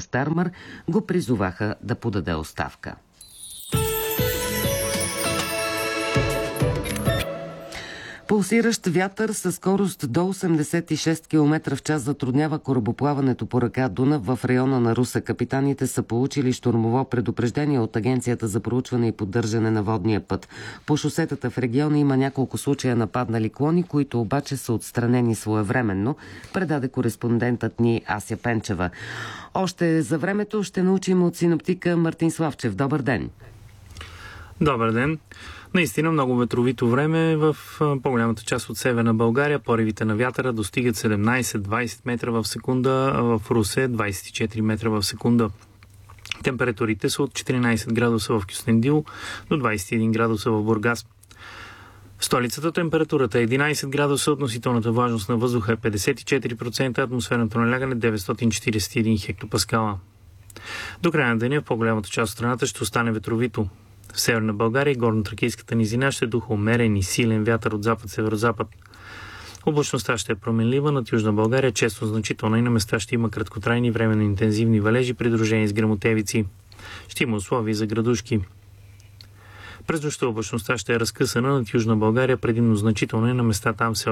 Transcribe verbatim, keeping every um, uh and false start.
Стармър го призоваха да подаде оставка. Пулсиращ вятър със скорост до осемдесет и шест километра в час затруднява корабоплаването по река Дунав в района на Русе. Капитаните са получили щурмово предупреждение от Агенцията за проучване и поддържане на водния път. По шосетата в региона има няколко случая на паднали клони, които обаче са отстранени своевременно, предаде кореспондентът ни Ася Пенчева. Още за времето ще научим от синоптика Мартин Славчев. Добър ден! Добър ден! Наистина много ветровито време в по-голямата част от северна България. Поривите на вятъра достигат седемнайсет до двайсет метра в секунда, а в Русе двайсет и четири метра в секунда. Температурите са от четиринайсет градуса в Кюстендил до двайсет и един градуса в Бургас. В столицата температурата е единайсет градуса, относителната влажност на въздуха е петдесет и четири процента, атмосферното налягане деветстотин четирийсет и един хектопаскала. До края на деня в по-голямата част от страната ще остане ветровито. В северна България и горно-тракийската низина ще духа умерен и силен вятър от запад-северозапад. Облачността ще е променлива, над Южна България често значителна и на места ще има краткотрайни временно интензивни валежи, придружени с гръмотевици. Ще има условия за градушки. През нощта облачността ще е разкъсана над Южна България, предимно значително и на места там се